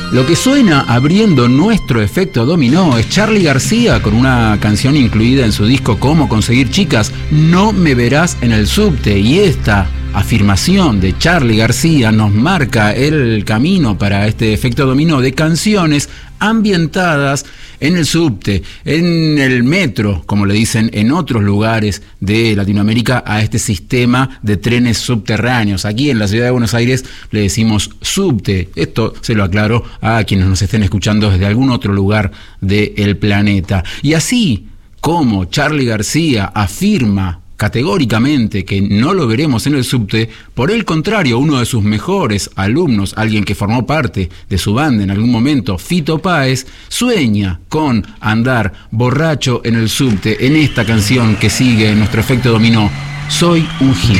Lo que suena abriendo nuestro efecto dominó es Charly García con una canción incluida en su disco Cómo conseguir chicas, No me verás en el subte. Y esta afirmación de Charly García nos marca el camino para este efecto dominó de canciones ambientadas en el subte, en el metro, como le dicen en otros lugares de Latinoamérica a este sistema de trenes subterráneos. Aquí en la ciudad de Buenos Aires le decimos subte. Esto se lo aclaro a quienes nos estén escuchando desde algún otro lugar del planeta. Y así como Charly García afirma categóricamente que no lo veremos en el subte, por el contrario, uno de sus mejores alumnos, alguien que formó parte de su banda en algún momento, Fito Páez, sueña con andar borracho en el subte en esta canción que sigue en nuestro efecto dominó, Soy un hit.